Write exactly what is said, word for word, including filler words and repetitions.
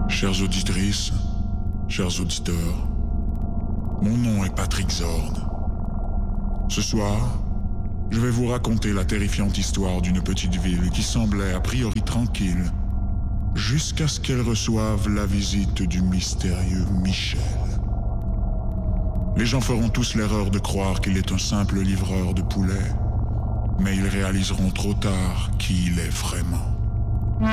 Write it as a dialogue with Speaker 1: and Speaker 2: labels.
Speaker 1: Chères auditrices, chers auditeurs, mon nom est Patrick Zorn. Ce soir, je vais vous raconter la terrifiante histoire d'une petite ville qui semblait a priori tranquille, jusqu'à ce qu'elle reçoive la visite du mystérieux Michel. Les gens feront tous l'erreur de croire qu'il est un simple livreur de poulet, mais ils réaliseront trop tard qui il est vraiment.